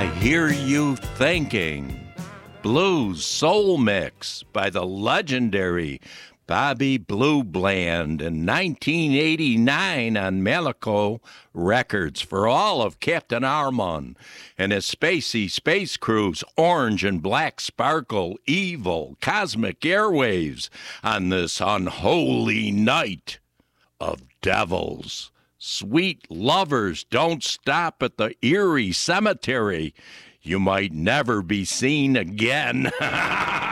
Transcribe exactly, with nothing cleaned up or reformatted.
I Hear You Thinking. Blues Soul Mix by the legendary Bobby Blue Bland in nineteen eighty-nine on Malaco Records for all of Captain Armand and his spacey space cruise, Orange and Black Sparkle, Evil, Cosmic Airwaves on this unholy night of devils. Sweet lovers, don't stop at the Erie Cemetery. You might never be seen again.